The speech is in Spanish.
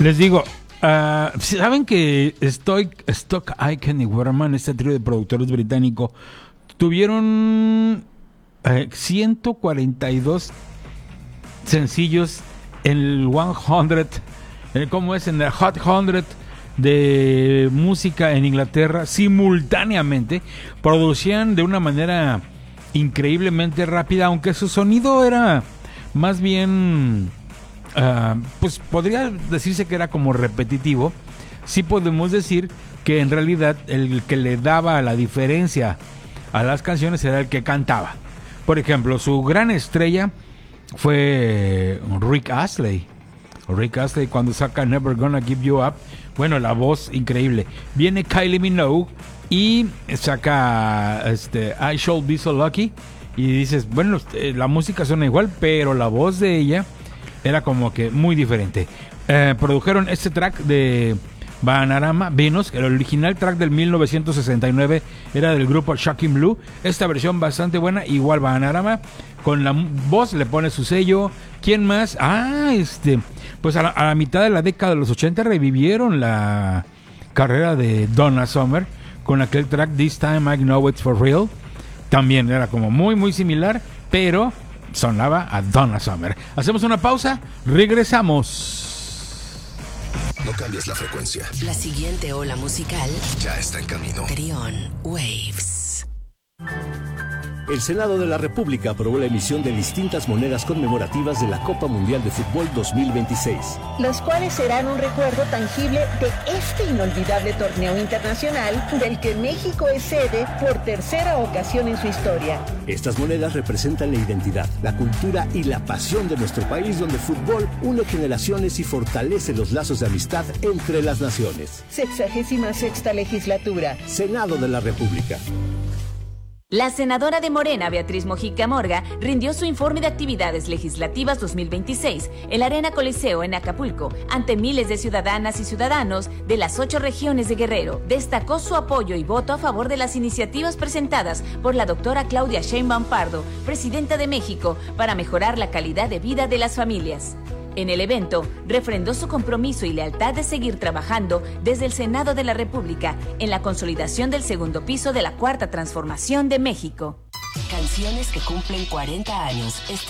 Les digo, ¿saben que Stock Aitken y Waterman, este trío de productores británico, tuvieron 142 sencillos en el 100, ¿cómo es? En el Hot 100 de música en Inglaterra simultáneamente? Producían de una manera increíblemente rápida, aunque su sonido era más bien, pues podría decirse que era como repetitivo. Sí podemos decir que en realidad el que le daba la diferencia a las canciones era el que cantaba. Por ejemplo, su gran estrella fue Rick Astley. Rick Astley cuando saca Never Gonna Give You Up, bueno, la voz increíble. Viene Kylie Minogue y saca I Shall Be So Lucky, y dices, bueno, la música suena igual, pero la voz de ella era como que muy diferente. Produjeron este track de Bananarama, Venus. El original track del 1969 era del grupo Shocking Blue. Esta versión bastante buena, igual Bananarama, con la voz le pone su sello. ¿Quién más? Pues a la mitad de la década de los 80 revivieron la carrera de Donna Summer con aquel track This Time I Know It's For Real. También era como muy muy similar, pero sonaba a Donna Summer. Hacemos una pausa, regresamos. No cambies la frecuencia. La siguiente ola musical Ya está en camino. Trión Waves. El Senado de la República aprobó la emisión de distintas monedas conmemorativas de la Copa Mundial de Fútbol 2026. Los cuales serán un recuerdo tangible de este inolvidable torneo internacional del que México es sede por tercera ocasión en su historia. Estas monedas representan la identidad, la cultura y la pasión de nuestro país, donde el fútbol une generaciones y fortalece los lazos de amistad entre las naciones. 66ª legislatura. Senado de la República. La senadora de Morena, Beatriz Mojica Morga, rindió su informe de actividades legislativas 2026 en la Arena Coliseo en Acapulco, ante miles de ciudadanas y ciudadanos de las 8 regiones de Guerrero. Destacó su apoyo y voto a favor de las iniciativas presentadas por la doctora Claudia Sheinbaum Pardo, presidenta de México, para mejorar la calidad de vida de las familias. En el evento, refrendó su compromiso y lealtad de seguir trabajando desde el Senado de la República en la consolidación del segundo piso de la Cuarta Transformación de México. Canciones que cumplen 40 años.